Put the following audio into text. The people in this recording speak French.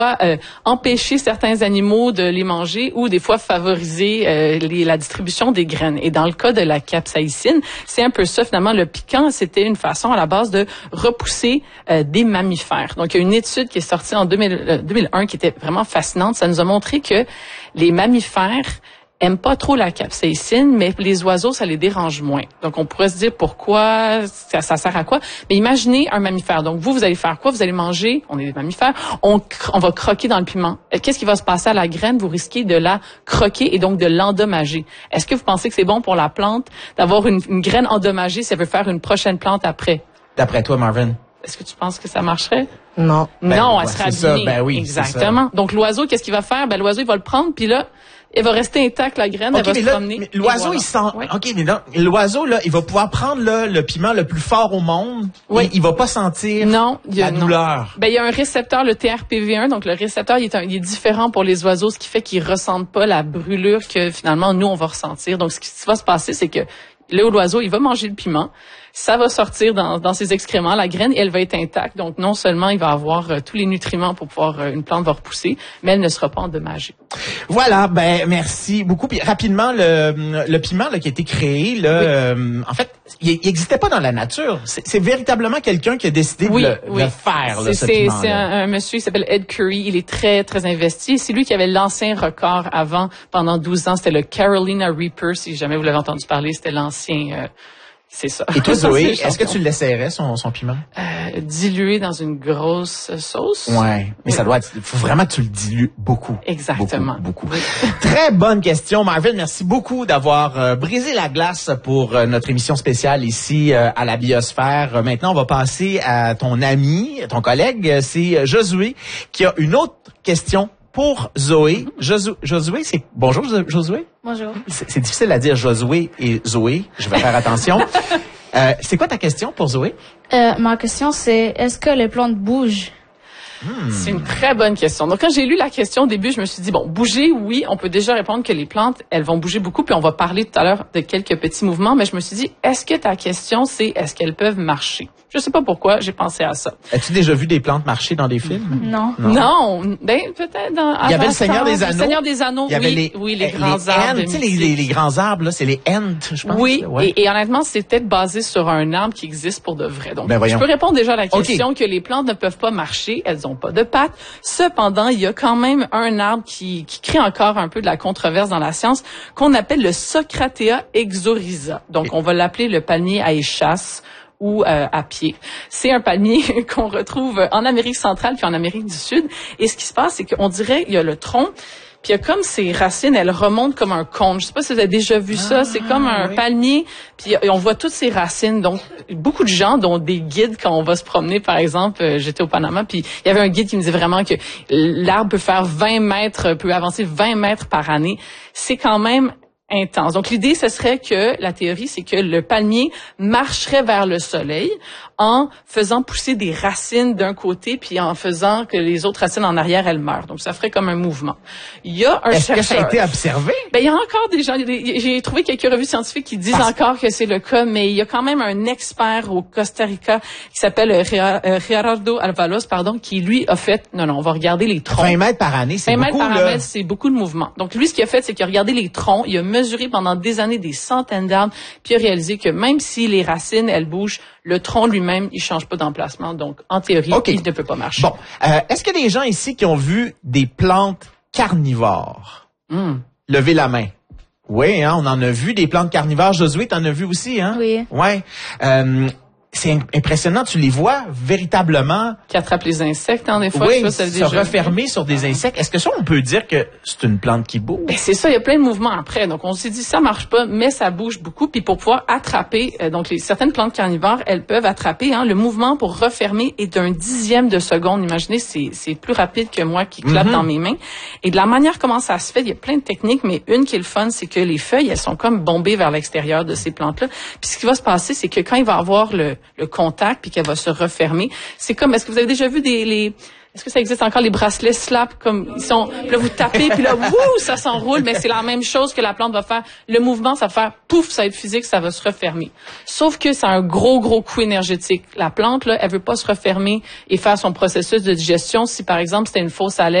empêcher certains animaux de les manger ou des fois favoriser la distribution des graines. Et dans le cas de la capsaïcine, c'est un peu ça finalement. Le piquant, c'était une façon à la base de repousser des mammifères. Donc, il y a une étude qui est sortie en 2001 qui était vraiment fascinante. Ça nous a montré que les mammifères aiment pas trop la capsaïcine, mais les oiseaux, ça les dérange moins. Donc, on pourrait se dire pourquoi, ça sert à quoi? Mais imaginez un mammifère. Donc, vous allez faire quoi? Vous allez manger, on est des mammifères, on va croquer dans le piment. Qu'est-ce qui va se passer à la graine? Vous risquez de la croquer et donc de l'endommager. Est-ce que vous pensez que c'est bon pour la plante d'avoir une graine endommagée si elle veut faire une prochaine plante après? D'après toi, Marvin? Est-ce que tu penses que ça marcherait? Non. Non, elle sera abîmée. Ben oui, exactement. Donc, l'oiseau, qu'est-ce qu'il va faire? Ben, l'oiseau, il va le prendre, puis là, elle va rester intacte, la graine, elle va se promener. Mais l'oiseau, voilà. il sent... Oui. OK, mais là, l'oiseau, là, il va pouvoir prendre le piment le plus fort au monde. Oui. Et il va pas sentir la douleur. Ben, il y a un récepteur, le TRPV1. Donc, le récepteur, il est différent pour les oiseaux, ce qui fait qu'ils ressentent pas la brûlure que, finalement, nous, on va ressentir. Donc, ce qui va se passer, c'est que l'oiseau, il va manger le piment. Ça va sortir dans ses excréments. La graine, elle va être intacte. Donc, non seulement il va avoir tous les nutriments pour pouvoir, une plante va repousser, mais elle ne sera pas endommagée. Voilà, ben merci beaucoup. Puis rapidement, le piment là, qui a été créé, là, en fait, il n'existait pas dans la nature. C'est véritablement quelqu'un qui a décidé de le faire, là, ce piment-là. C'est un monsieur qui s'appelle Ed Curry. Il est très, très investi. C'est lui qui avait l'ancien record avant, pendant 12 ans. C'était le Carolina Reaper, si jamais vous l'avez entendu parler. C'était l'ancien... c'est ça. Et toi, Zoé, est-ce que tu l'essayerais, son piment? Dilué dans une grosse sauce. Ouais. Mais ça doit être, faut vraiment que tu le dilues beaucoup. Exactement. Beaucoup. Très bonne question, Marvin. Merci beaucoup d'avoir brisé la glace pour notre émission spéciale ici à la Biosphère. Maintenant, on va passer à ton ami, ton collègue, c'est Josué, qui a une autre question pour Zoé. Josué, c'est... Bonjour, Josué. Bonjour. C'est difficile à dire Josué et Zoé. Je vais faire attention. C'est quoi ta question pour Zoé? Ma question, c'est est-ce que les plantes bougent? C'est une très bonne question. Donc, quand j'ai lu la question au début, je me suis dit, bon, bouger, oui, on peut déjà répondre que les plantes, elles vont bouger beaucoup, puis on va parler tout à l'heure de quelques petits mouvements, mais je me suis dit, est-ce que ta question, c'est est-ce qu'elles peuvent marcher? Je sais pas pourquoi, j'ai pensé à ça. As-tu déjà vu des plantes marcher dans des films? Non. Non, ben peut-être dans Il y avait le Seigneur des Anneaux. Le Seigneur des Anneaux, il y avait les grands arbres. Tu sais, les grands arbres, là, c'est les Ents, je pense. Oui, ouais. et honnêtement, c'est peut-être basé sur un arbre qui existe pour de vrai. Donc, ben je peux répondre déjà à la question que les plantes ne peuvent pas marcher, elles ont pas de pattes. Cependant, il y a quand même un arbre qui crée encore un peu de la controverse dans la science, qu'on appelle le Socratea exorhiza. Donc, on va l'appeler le palmier à échasse ou à pied. C'est un palmier qu'on retrouve en Amérique centrale puis en Amérique du Sud. Et ce qui se passe, c'est qu'on dirait il y a le tronc, puis il y a comme ses racines, elles remontent comme un cône. Je sais pas si vous avez déjà vu ça. C'est comme un palmier, puis on voit toutes ses racines. Donc, beaucoup de gens, dont des guides, quand on va se promener, par exemple, j'étais au Panama, puis il y avait un guide qui me disait vraiment que l'arbre peut faire 20 mètres, peut avancer 20 mètres par année. C'est quand même intense. Donc, l'idée, ce serait que, la théorie, c'est que le palmier marcherait vers le soleil en faisant pousser des racines d'un côté, puis en faisant que les autres racines en arrière, elles meurent. Donc, ça ferait comme un mouvement. Il y a un Est-ce chercheur... que ça a été observé? Ben, il y a encore des gens, j'ai trouvé quelques revues scientifiques qui disent encore que c'est le cas, mais il y a quand même un expert au Costa Rica qui s'appelle Gerardo Alvalos, qui lui a fait, non, on va regarder les troncs. 20 mètres par année, c'est 20 beaucoup, mètres par là. année, c'est beaucoup de mouvements. Donc, lui, ce qu'il a fait, c'est qu'il a regardé les troncs, il a mesuré pendant des années des centaines d'arbres, puis il a réalisé que même si les racines, elles bougent, le tronc lui-même, il change pas d'emplacement. Donc, en théorie, il ne peut pas marcher. Bon. Est-ce qu'il y a des gens ici qui ont vu des plantes carnivores? Levez la main. Oui, hein, on en a vu des plantes carnivores. Josué, t'en as vu aussi, hein? Oui. Ouais. C'est impressionnant, tu les vois véritablement... Qui attrapent les insectes, des fois. Oui, je sais pas, se refermer sur des insectes. Est-ce que ça, on peut dire que c'est une plante qui bouge? Ben, c'est ça, il y a plein de mouvements après. Donc, on s'est dit, ça marche pas, mais ça bouge beaucoup. Puis pour pouvoir attraper, certaines plantes carnivores, elles peuvent attraper, le mouvement pour refermer est d'un 10e de seconde. Imaginez, c'est plus rapide que moi qui clappe dans mes mains. Et de la manière comment ça se fait, il y a plein de techniques, mais une qui est le fun, c'est que les feuilles, elles sont comme bombées vers l'extérieur de ces plantes-là. Puis ce qui va se passer, c'est que quand il va avoir le contact puis qu'elle va se refermer, c'est comme, est-ce que vous avez déjà vu Est-ce que ça existe encore les bracelets slap comme ils sont, puis là vous tapez puis là wouh, ça s'enroule, mais c'est la même chose que la plante va faire. Le mouvement, ça va faire pouf, ça va être physique, ça va se refermer. Sauf que c'est un gros coût énergétique. La plante là, elle veut pas se refermer et faire son processus de digestion si par exemple c'était une fausse haleine